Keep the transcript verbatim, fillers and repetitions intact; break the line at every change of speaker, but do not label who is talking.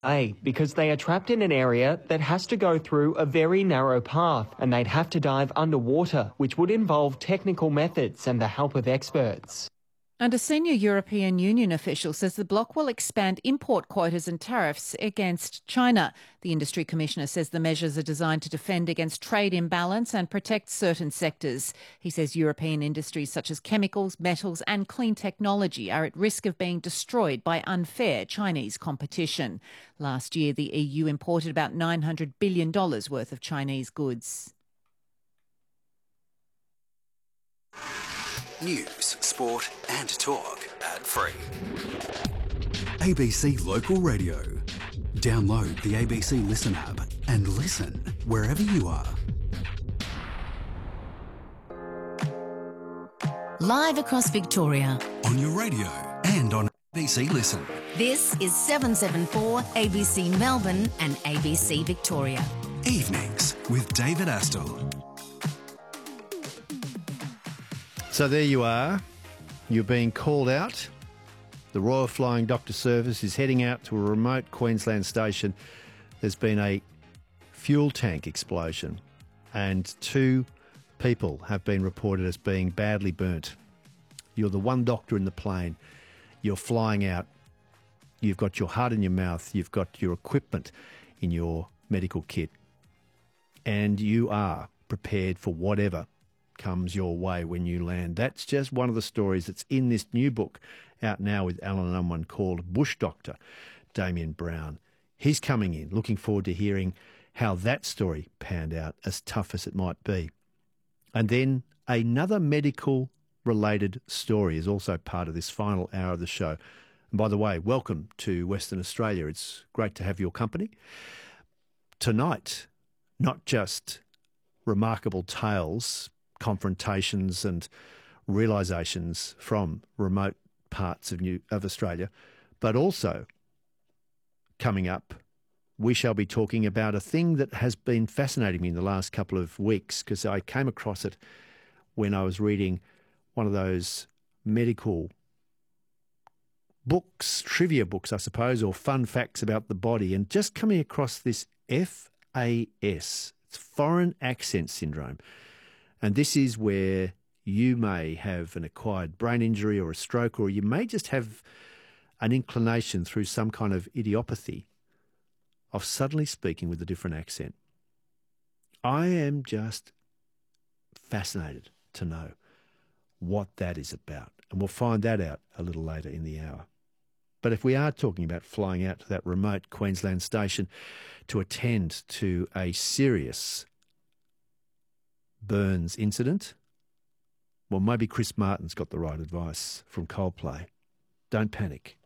A, because they are trapped in an area that has to go through a very narrow path and they'd have to dive underwater, which would involve technical methods and the help of experts.
And a senior European Union official says the bloc will expand import quotas and tariffs against China. The industry commissioner says the measures are designed to defend against trade imbalance and protect certain sectors. He says European industries such as chemicals, metals and clean technology are at risk of being destroyed by unfair Chinese competition. Last year, the E U imported about nine hundred billion dollars worth of Chinese goods.
News, sport and talk ad-free. A B C Local Radio. Download the A B C Listen app and listen wherever you are.
Live across Victoria.
On your radio and on A B C Listen.
This is seven seven four A B C Melbourne and A B C Victoria.
Evenings with David Astle.
So there you are. You're being called out. The Royal Flying Doctor Service is heading out to a remote Queensland station. There's been a fuel tank explosion and two people have been reported as being badly burnt. You're the one doctor in the plane. You're flying out. You've got your heart in your mouth. You've got your equipment in your medical kit. And you are prepared for whatever comes your way when you land. That's just one of the stories that's in this new book out now with Allen Unwin called Bush Doctor, Damien Brown. He's coming in. Looking forward to hearing how that story panned out, as tough as it might be. And then another medical-related story is also part of this final hour of the show. And by the way, welcome to Western Australia. It's great to have your company. Tonight, not just remarkable tales, confrontations and realisations from remote parts of New of Australia, but also coming up, we shall be talking about a thing that has been fascinating me in the last couple of weeks because I came across it when I was reading one of those medical books, trivia books, I suppose, or fun facts about the body, and just coming across this F A S, it's Foreign Accent Syndrome. And this is where you may have an acquired brain injury or a stroke, or you may just have an inclination through some kind of idiopathy of suddenly speaking with a different accent. I am just fascinated to know what that is about. And we'll find that out a little later in the hour. But if we are talking about flying out to that remote Queensland station to attend to a serious burns incident, well, maybe Chris Martin's got the right advice from Coldplay. Don't panic.